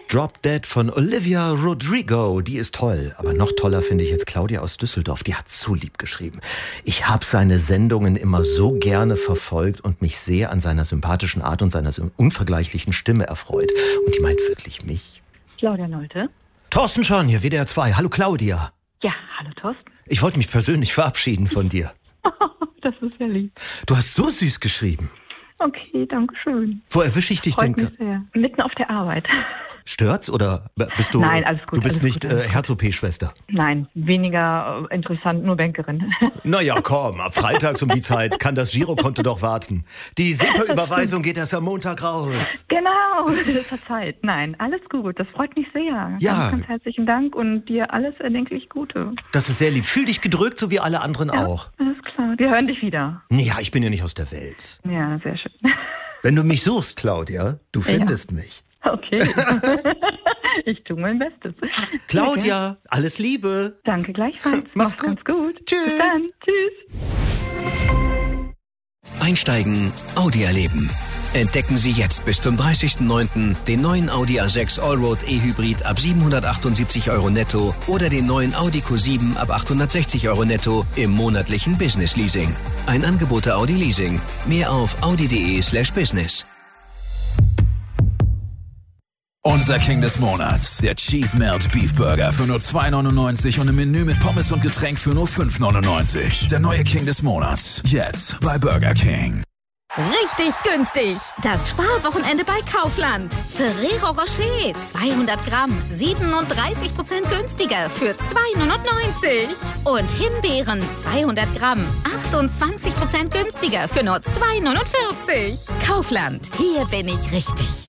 Drop Dead von Olivia Rodrigo, die ist toll. Aber noch toller finde ich jetzt Claudia aus Düsseldorf, die hat so lieb geschrieben. Ich habe seine Sendungen immer so gerne verfolgt und mich sehr an seiner sympathischen Art und seiner unvergleichlichen Stimme erfreut. Und die meint wirklich mich. Claudia Nolte. Thorsten Schorn hier, WDR 2. Hallo Claudia. Ja, hallo Thorsten. Ich wollte mich persönlich verabschieden von dir. Das ist ja lieb. Du hast so süß geschrieben. Okay, danke schön. Wo erwische ich dich denn? Freut mich sehr. Mitten auf der Arbeit. Stört's oder bist du... Nein, alles gut. Du bist alles nicht gut, Herz-OP-Schwester? Nein, weniger interessant, nur Bankerin. Naja, komm, ab freitags um die Zeit kann das Girokonto doch warten. Die SEPA-Überweisung geht erst am Montag raus. Genau, das hat Zeit. Nein, alles gut, das freut mich sehr. Ja. Ganz herzlichen Dank und dir alles erdenklich Gute. Das ist sehr lieb. Fühl dich gedrückt, so wie alle anderen auch. Alles klar, wir hören dich wieder. Ja, ich bin ja nicht aus der Welt. Ja, sehr schön. Wenn du mich suchst, Claudia, du findest mich. Okay, ich tue mein Bestes. Claudia, alles Liebe. Danke gleichfalls. Mach's gut. Ganz gut. Tschüss. Bis dann. Tschüss. Einsteigen, Audi erleben. Entdecken Sie jetzt bis zum 30.09. den neuen Audi A6 Allroad E-Hybrid ab 778 € netto oder den neuen Audi Q7 ab 860 € netto im monatlichen Business Leasing. Ein Angebot der Audi Leasing. Mehr auf audi.de/business. Unser King des Monats, der Cheese Melt Beef Burger für nur 2,99 und im Menü mit Pommes und Getränk für nur 5,99. Der neue King des Monats, jetzt bei Burger King. Richtig günstig. Das Sparwochenende bei Kaufland. Ferrero Rocher 200 Gramm, 37% günstiger für 2,99. Und Himbeeren 200 Gramm, 28% günstiger für nur 2,49. Kaufland, hier bin ich richtig.